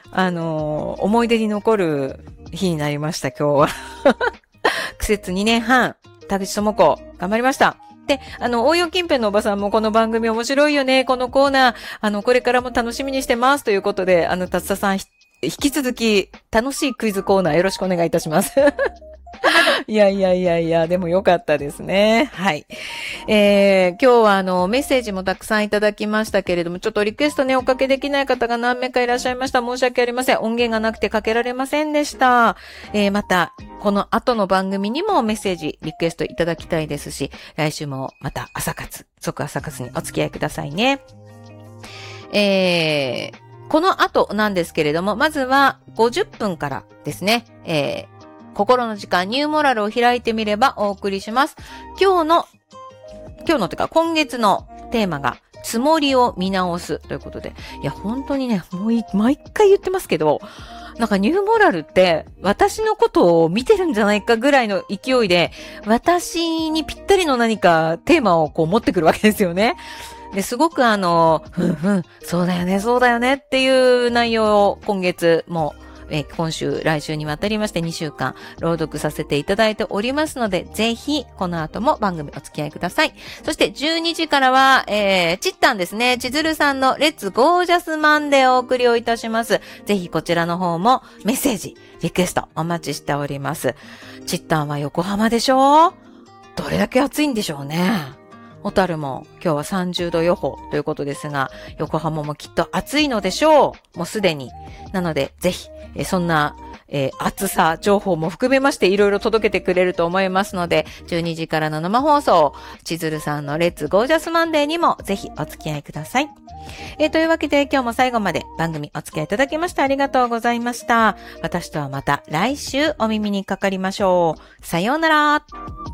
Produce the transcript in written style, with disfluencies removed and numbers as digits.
思い出に残る日になりました、今日は。苦節2年半、田口智子、頑張りました。で、応用近辺のおばさんもこの番組面白いよね、このコーナー、これからも楽しみにしてますということで、達田さん、引き続き楽しいクイズコーナーよろしくお願いいたします。いや、でもよかったですね。はい。今日はメッセージもたくさんいただきましたけれども、ちょっとリクエストね、おかけできない方が何名かいらっしゃいました。申し訳ありません。音源がなくてかけられませんでした。また、この後の番組にもメッセージ、リクエストいただきたいですし、来週もまた即朝活にお付き合いくださいね。この後なんですけれども、まずは50分からですね、心の時間ニューモラルを開いてみればお送りします。今日のというか今月のテーマがつもりを見直すということで、いや本当にね、もう毎回言ってますけど、なんかニューモラルって私のことを見てるんじゃないかぐらいの勢いで、私にぴったりの何かテーマをこう持ってくるわけですよね。で、すごくそうだよねっていう内容を今月も今週、来週にわたりまして2週間朗読させていただいておりますので、ぜひこの後も番組お付き合いください。そして12時からは、ちったんですね。ちずるさんのレッツゴージャスマンデーをお送りをいたします。ぜひこちらの方もメッセージ、リクエストお待ちしております。ちったんは横浜でしょ？どれだけ暑いんでしょうね。小樽も今日は30度予報ということですが、横浜もきっと暑いのでしょう。もうすでに。なので、ぜひ、そんな、暑さ情報も含めましていろいろ届けてくれると思いますので、12時からの生放送、ちずるさんのレッツゴージャスマンデーにもぜひお付き合いください。というわけで今日も最後まで番組お付き合いいただきましてありがとうございました。私とはまた来週お耳にかかりましょう。さようなら。